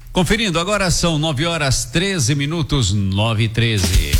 Conferindo, agora são 9h13, 9h13.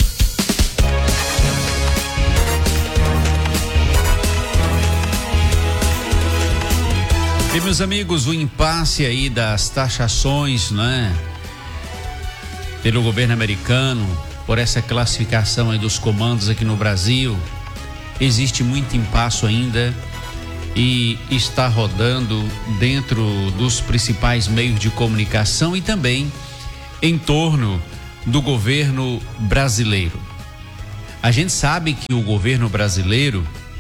E meus amigos, o impasse aí das taxações, né? Pelo governo americano, por essa classificação aí dos comandos aqui no Brasil, existe muito impasse ainda e está rodando dentro dos principais meios de comunicação e também em torno do governo brasileiro. A gente sabe que o governo brasileiro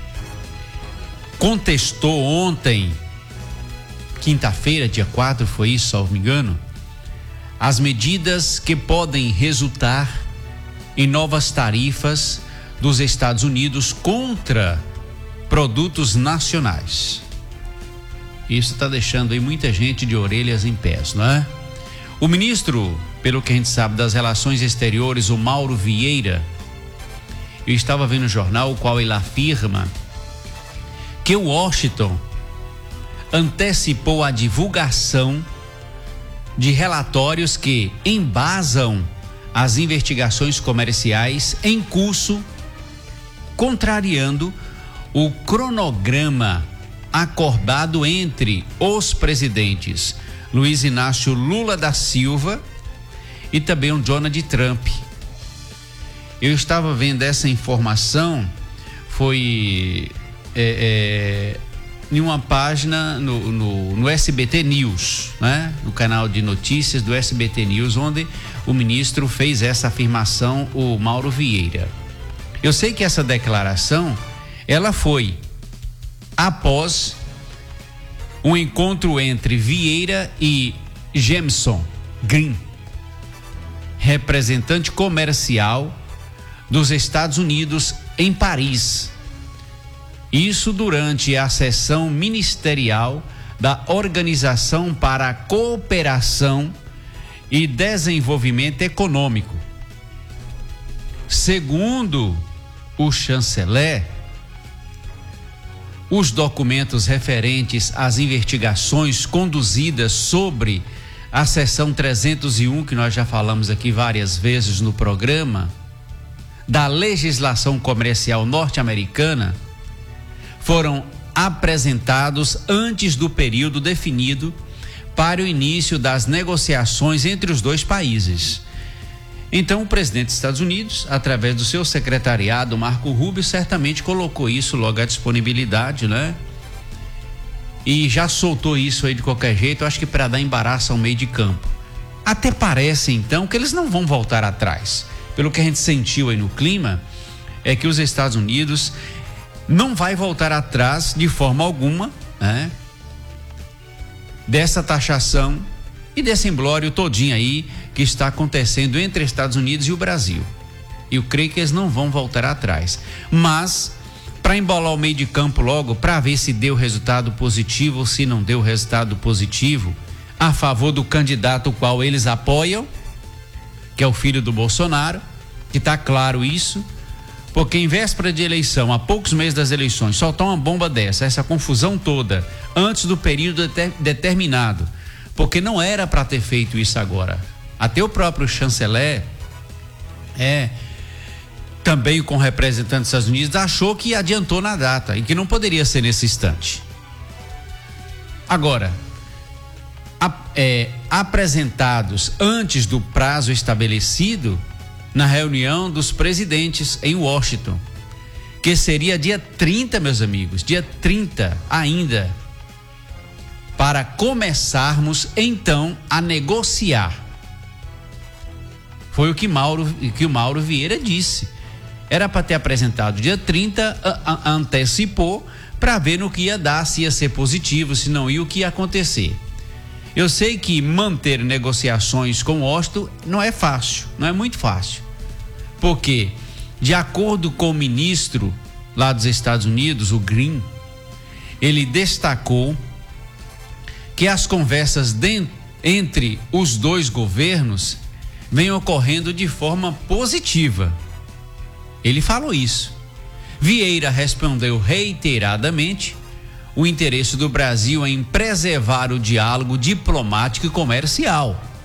contestou ontem, quinta-feira, dia 4, foi isso, salvo me engano, as medidas que podem resultar em novas tarifas dos Estados Unidos contra produtos nacionais. Isso está deixando aí muita gente de orelhas em pés, não é? O ministro, pelo que a gente sabe, das Relações Exteriores, o Mauro Vieira, eu estava vendo o jornal, o qual ele afirma que o Washington antecipou a divulgação de relatórios que embasam as investigações comerciais em curso, contrariando o cronograma acordado entre os presidentes Luiz Inácio Lula da Silva e também o Donald Trump. Eu estava vendo essa informação, foi em uma página no SBT News, né? No canal de notícias do SBT News, onde o ministro fez essa afirmação, o Mauro Vieira. Eu sei que essa declaração, ela foi após um encontro entre Vieira e Jameson Green, representante comercial dos Estados Unidos em Paris. Isso durante a sessão ministerial da Organização para a Cooperação e Desenvolvimento Econômico. Segundo o chanceler, os documentos referentes às investigações conduzidas sobre a seção 301, que nós já falamos aqui várias vezes no programa, da legislação comercial norte-americana, foram apresentados antes do período definido para o início das negociações entre os dois países. Então, o presidente dos Estados Unidos, através do seu secretariado, Marco Rubio, certamente colocou isso logo à disponibilidade, né? E já soltou isso aí de qualquer jeito, acho que para dar embaraço ao meio de campo. Até parece, então, que eles não vão voltar atrás. Pelo que a gente sentiu aí no clima, é que os Estados Unidos não vai voltar atrás de forma alguma, né? Dessa taxação e desse imbróglio todinho aí que está acontecendo entre Estados Unidos e o Brasil. Eu creio que eles não vão voltar atrás. Mas, para embolar o meio de campo logo, para ver se deu resultado positivo ou se não deu resultado positivo, a favor do candidato o qual eles apoiam, que é o filho do Bolsonaro, que está claro isso, porque em véspera de eleição, há poucos meses das eleições, soltar uma bomba dessa, essa confusão toda, antes do período determinado, porque não era para ter feito isso agora. Até o próprio chanceler, também com representantes dos Estados Unidos, achou que adiantou na data e que não poderia ser nesse instante. Agora, apresentados antes do prazo estabelecido na reunião dos presidentes em Washington, que seria dia 30, meus amigos, dia 30 ainda, para começarmos então a negociar. Foi o que o Mauro Vieira disse. Era para ter apresentado dia 30, antecipou para ver no que ia dar, se ia ser positivo, se não ia, o que ia acontecer. Eu sei que manter negociações com Washington não é fácil, não é muito fácil. Porque, de acordo com o ministro lá dos Estados Unidos, o Green, ele destacou que as conversas entre os dois governos vêm ocorrendo de forma positiva. Ele falou isso. Vieira respondeu reiteradamente o interesse do Brasil em preservar o diálogo diplomático e comercial.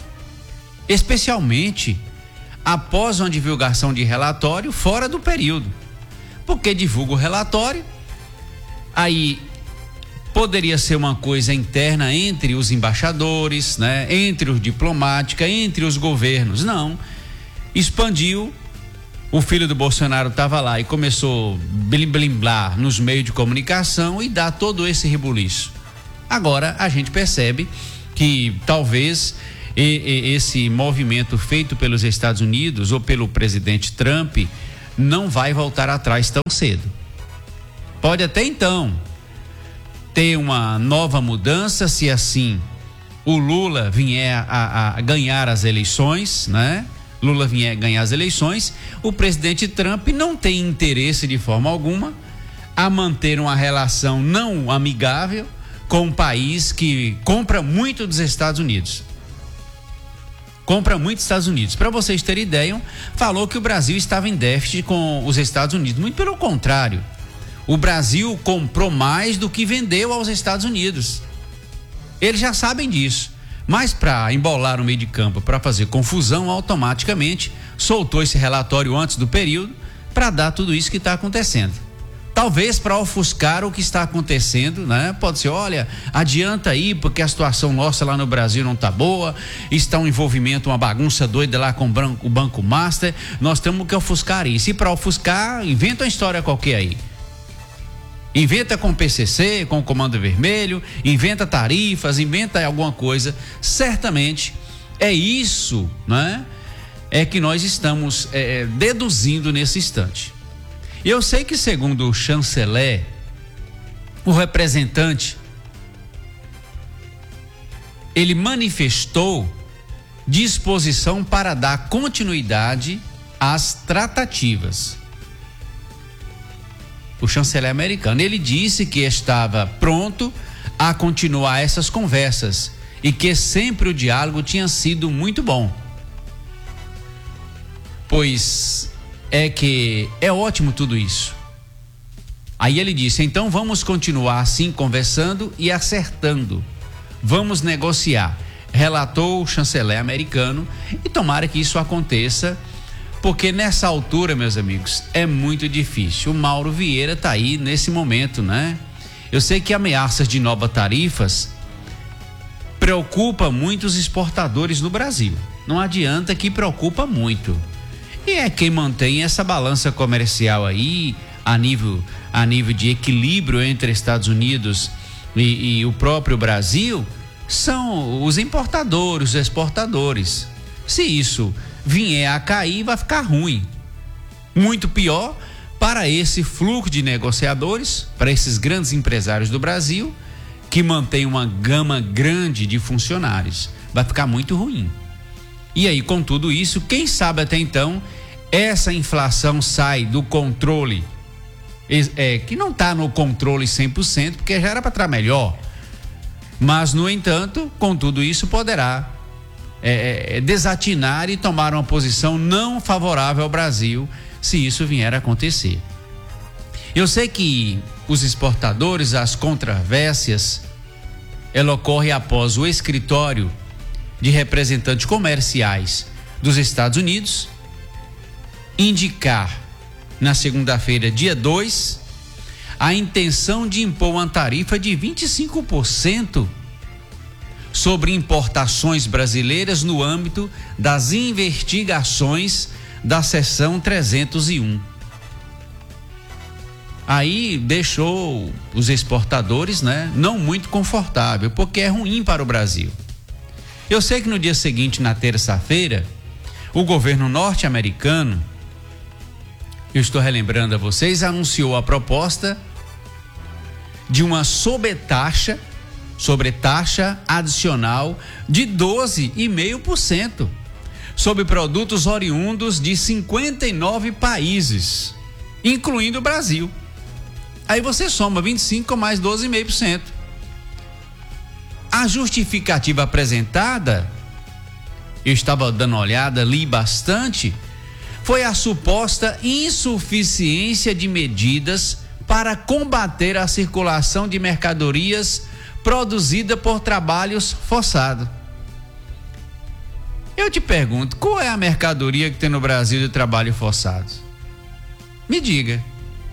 especialmente após uma divulgação de relatório fora do período. Porque divulga o relatório, aí poderia ser uma coisa interna entre os embaixadores, né? Entre os diplomáticos, entre os governos. Não. Expandiu. O filho do Bolsonaro estava lá e começou blim-blim-blá nos meios de comunicação e dá todo esse rebuliço. Agora a gente percebe que talvez esse movimento feito pelos Estados Unidos ou pelo presidente Trump não vai voltar atrás tão cedo. Pode até então ter uma nova mudança se assim o Lula vier a ganhar as eleições, né? Lula vier ganhar as eleições, o presidente Trump não tem interesse de forma alguma a manter uma relação não amigável com um país que compra muito dos Estados Unidos. Compra muito dos Estados Unidos. Para vocês terem ideia, falou que o Brasil estava em déficit com os Estados Unidos. Muito pelo contrário. O Brasil comprou mais do que vendeu aos Estados Unidos. Eles já sabem disso. Mas para embolar o meio de campo, para fazer confusão, automaticamente soltou esse relatório antes do período para dar tudo isso que está acontecendo. Talvez para ofuscar o que está acontecendo, né? Pode ser, olha, adianta aí porque a situação nossa lá no Brasil não está boa, está um envolvimento, uma bagunça doida lá com o Banco Master, nós temos que ofuscar isso. E para ofuscar, inventa uma história qualquer aí. Inventa com o PCC, com o Comando Vermelho, inventa tarifas, inventa alguma coisa. Certamente é isso, né? É que nós estamos deduzindo nesse instante. E eu sei que, segundo o chanceler, o representante, ele manifestou disposição para dar continuidade às tratativas. O chanceler americano, ele disse que estava pronto a continuar essas conversas e que sempre o diálogo tinha sido muito bom. Pois é ótimo tudo isso. Aí ele disse, então vamos continuar assim conversando e acertando. Vamos negociar. Relatou o chanceler americano e tomara que isso aconteça, porque nessa altura, meus amigos, é muito difícil. O Mauro Vieira está aí nesse momento, né? Eu sei que ameaças de novas tarifas preocupa muito os exportadores no Brasil. Não adianta que preocupa muito. E é quem mantém essa balança comercial aí a nível de equilíbrio entre Estados Unidos e o próprio Brasil são os importadores, os exportadores. Se isso vier a cair, vai ficar ruim. Muito pior para esse fluxo de negociadores, para esses grandes empresários do Brasil, que mantém uma gama grande de funcionários. Vai ficar muito ruim. E aí, com tudo isso, quem sabe até então, essa inflação sai do controle, que não está no controle 100%, porque já era para estar melhor. Mas, no entanto, com tudo isso, poderá desatinar e tomar uma posição não favorável ao Brasil, se isso vier a acontecer. Eu sei que os exportadores, as controvérsias, ela ocorre após o escritório de representantes comerciais dos Estados Unidos indicar na segunda-feira, dia 2, a intenção de impor uma tarifa de 25% sobre importações brasileiras no âmbito das investigações da seção 301. Aí deixou os exportadores, né, não muito confortável, porque é ruim para o Brasil. Eu sei que no dia seguinte, na terça-feira, o governo norte-americano, eu estou relembrando a vocês, anunciou a proposta de uma sobretaxa adicional de 12,5% sobre produtos oriundos de 59 países, incluindo o Brasil. Aí você soma 25 com mais 12,5%. A justificativa apresentada, eu estava dando uma olhada, li bastante, foi a suposta insuficiência de medidas para combater a circulação de mercadorias produzida por trabalhos forçados. Eu te pergunto, qual é a mercadoria que tem no Brasil de trabalho forçado? Me diga.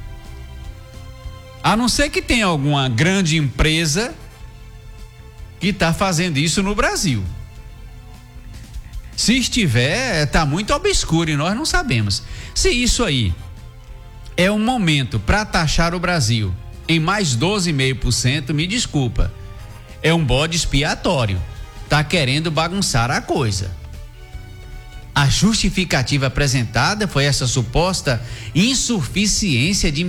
A não ser que tenha alguma grande empresa que está fazendo isso no Brasil. Se estiver, está muito obscuro e nós não sabemos. Se isso aí é um momento para taxar o Brasil em mais 12,5%, me desculpa, é um bode expiatório. Está querendo bagunçar a coisa. A justificativa apresentada foi essa suposta insuficiência de